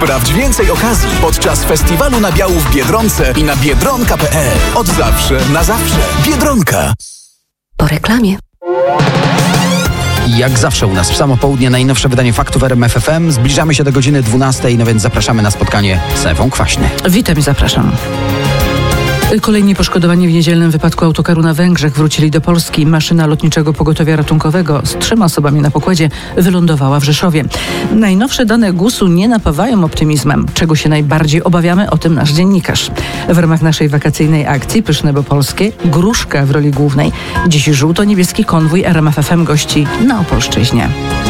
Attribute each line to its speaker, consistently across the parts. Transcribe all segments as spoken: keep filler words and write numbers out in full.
Speaker 1: Sprawdź więcej okazji podczas festiwalu nabiału w Biedronce i na biedronka kropka pe el. Od zawsze na zawsze. Biedronka.
Speaker 2: Po reklamie.
Speaker 3: Jak zawsze u nas w samo południe najnowsze wydanie faktów R M F F M. Zbliżamy się do godziny dwunastej, no więc zapraszamy na spotkanie z Ewą Kwaśny.
Speaker 4: Witam i zapraszam. Kolejni poszkodowani w niedzielnym wypadku autokaru na Węgrzech wrócili do Polski. Maszyna lotniczego pogotowia ratunkowego z trzema osobami na pokładzie wylądowała w Rzeszowie. Najnowsze dane gusu nie napawają optymizmem. Czego się najbardziej obawiamy? O tym nasz dziennikarz. W ramach naszej wakacyjnej akcji Pyszne bo Polskie Gruszka w roli głównej. Dziś żółto-niebieski konwój R M F F M gości na Opolszczyźnie.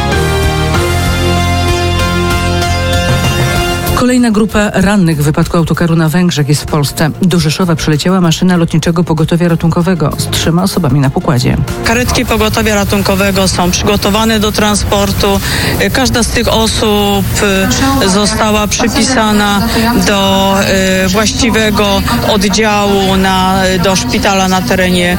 Speaker 4: Kolejna grupa rannych w wypadku autokaru na Węgrzech jest w Polsce. Do Rzeszowa przyleciała maszyna lotniczego pogotowia ratunkowego z trzema osobami na pokładzie.
Speaker 5: Karetki pogotowia ratunkowego są przygotowane do transportu. Każda z tych osób została przypisana do właściwego oddziału na, do szpitala na terenie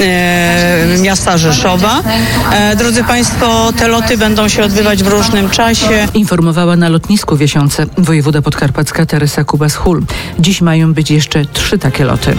Speaker 5: miasta Rzeszowa. Drodzy Państwo, te loty będą się odbywać w różnym czasie.
Speaker 4: Informowała na lotnisku Wiesiące wojewoda podkarpacka Teresa Kubas-Hul. Dziś mają być jeszcze trzy takie loty.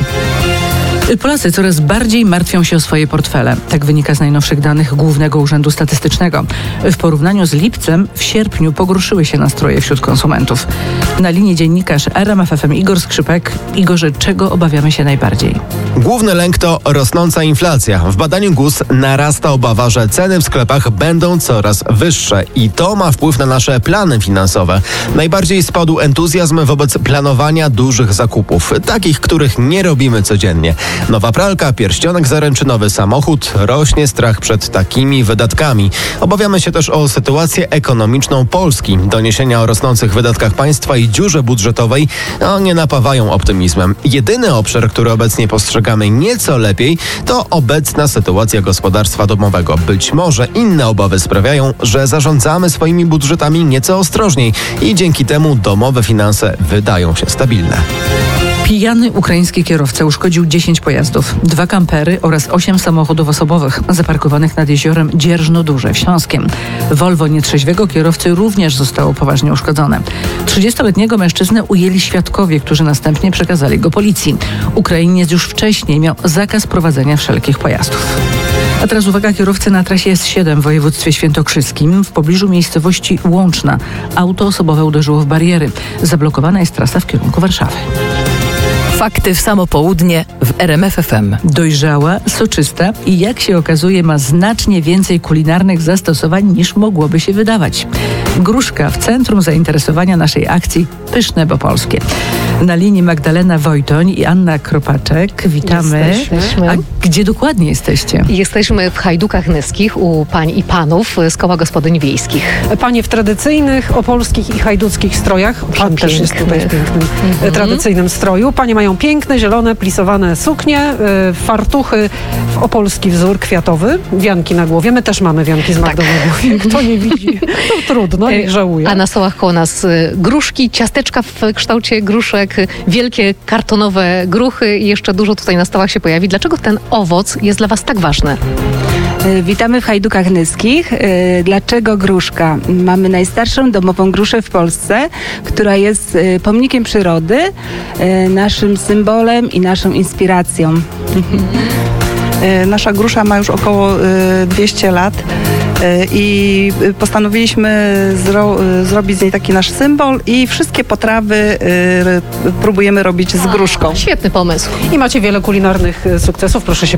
Speaker 4: Polacy coraz bardziej martwią się o swoje portfele. Tak wynika z najnowszych danych Głównego Urzędu Statystycznego. W porównaniu z lipcem w sierpniu pogorszyły się nastroje wśród konsumentów. Na linii dziennikarz R M F F M Igor Skrzypek. Igorze, czego obawiamy się najbardziej?
Speaker 6: Główny lęk to rosnąca inflacja. W badaniu G U S narasta obawa, że ceny w sklepach będą coraz wyższe i to ma wpływ na nasze plany finansowe. Najbardziej spadł entuzjazm wobec planowania dużych zakupów, takich, których nie robimy codziennie. Nowa pralka, pierścionek zaręczynowy, samochód. Rośnie strach przed takimi wydatkami. Obawiamy się też o sytuację ekonomiczną Polski. Doniesienia o rosnących wydatkach państwa i dziurze budżetowej no, nie napawają optymizmem. Jedyny obszar, który obecnie postrzegamy nieco lepiej, to obecna sytuacja gospodarstwa domowego. Być może inne obawy sprawiają, że zarządzamy swoimi budżetami nieco ostrożniej i dzięki temu domowe finanse wydają się stabilne.
Speaker 4: Pijany ukraiński kierowca uszkodził dziesięć pojazdów, dwa kampery oraz osiem samochodów osobowych zaparkowanych nad jeziorem Dzierżno-Duże w Śląskiem. Volvo nietrzeźwego kierowcy również zostało poważnie uszkodzone. trzydziestoletniego mężczyznę ujęli świadkowie, którzy następnie przekazali go policji. Ukrainiec już wcześniej miał zakaz prowadzenia wszelkich pojazdów. A teraz uwaga, kierowcy na trasie S siedem w województwie świętokrzyskim w pobliżu miejscowości Łączna. Auto osobowe uderzyło w bariery. Zablokowana jest trasa w kierunku Warszawy.
Speaker 2: Fakty w samo południe w R M F F M.
Speaker 4: Dojrzała, soczysta i jak się okazuje ma znacznie więcej kulinarnych zastosowań niż mogłoby się wydawać. Gruszka w centrum zainteresowania naszej akcji Pyszne bo Polskie. Na linii Magdalena Wojtoń i Anna Kropaczek. Witamy.
Speaker 7: Jesteśmy.
Speaker 4: A gdzie dokładnie jesteście?
Speaker 7: Jesteśmy w Hajdukach Nyskich u pań i panów z Koła Gospodyń Wiejskich.
Speaker 8: Panie w tradycyjnych opolskich i hajduckich strojach. Pan też jest tutaj w pięknym, mhm. tradycyjnym stroju. Panie mają piękne, zielone, plisowane suknie, y, fartuchy w opolski wzór kwiatowy, wianki na głowie. My też mamy wianki z Magdą na głowie. Kto nie widzi, to trudno, nie żałuje.
Speaker 7: A na stołach koło nas gruszki, ciasteczka w kształcie gruszek, wielkie kartonowe gruchy i jeszcze dużo tutaj na stołach się pojawi. Dlaczego ten owoc jest dla Was tak ważny?
Speaker 9: Witamy w Hajdukach Nyskich. Dlaczego gruszka? Mamy najstarszą domową gruszę w Polsce, która jest pomnikiem przyrody, naszym symbolem i naszą inspiracją.
Speaker 10: Nasza grusza ma już około dwieście lat i postanowiliśmy zro, zrobić z niej taki nasz symbol i wszystkie potrawy próbujemy robić z gruszką.
Speaker 7: Świetny pomysł.
Speaker 8: I macie wiele kulinarnych sukcesów, proszę się